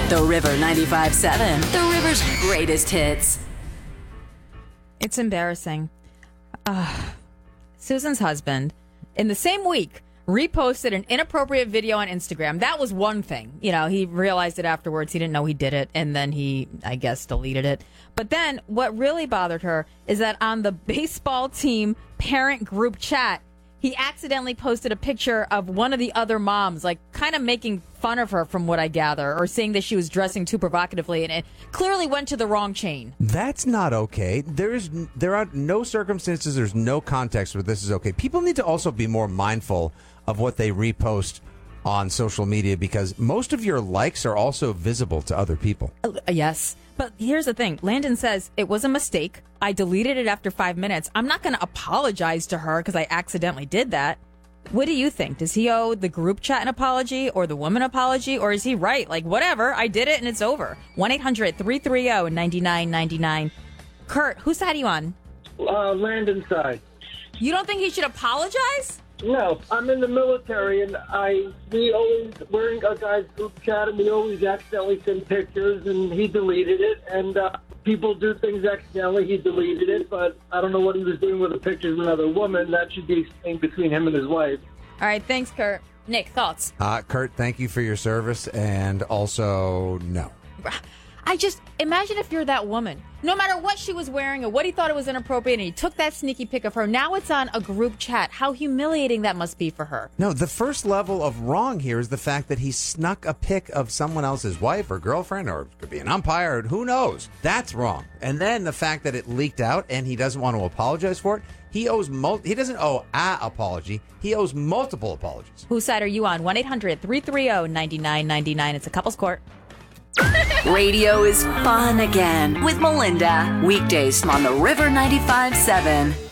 The River 95.7, the River's greatest hits. It's embarrassing. Susan's husband, in the same week, reposted an inappropriate video on Instagram. That was one thing. You know, he realized it afterwards. He didn't know he did it. And then he, I guess, deleted it. But then what really bothered her is that on the baseball team parent group chat, he accidentally posted a picture of one of the other moms, like kind of making fun of her from what I gather, or saying that she was dressing too provocatively, and it clearly went to the wrong chain. That's not okay. There are no circumstances, there's no context where this is okay. People need to also be more mindful of what they repost on social media, because most of your likes are also visible to other people. Yes. But here's the thing. Landon says it was a mistake. I deleted it after 5 minutes. I'm not going to apologize to her because I accidentally did that. What do you think? Does he owe the group chat an apology or the woman apology? Or is he right? Like, whatever. I did it and it's over. 1-800-330-9999. Kurt, whose side are you on? Landon's side. You don't think he should apologize? No, I'm in the military, and we always, we're in a guy's group chat, and we always accidentally send pictures, and he deleted it, and people do things accidentally. He deleted it, but I don't know what he was doing with the pictures of another woman. That should be explained between him and his wife. All right, thanks, Kurt. Nick, thoughts? Kurt, thank you for your service, and also, no. I just imagine if you're that woman, no matter what she was wearing or what he thought it was inappropriate, and he took that sneaky pic of her. Now it's on a group chat. How humiliating that must be for her. No, the first level of wrong here is the fact that he snuck a pic of someone else's wife or girlfriend, or it could be an umpire, who knows? That's wrong. And then the fact that it leaked out and he doesn't want to apologize for it. He doesn't owe an apology. He owes multiple apologies. Whose side are you on? 1-800-330-9999. It's a couple's court. Radio is fun again with Melinda. Weekdays on the River 95.7.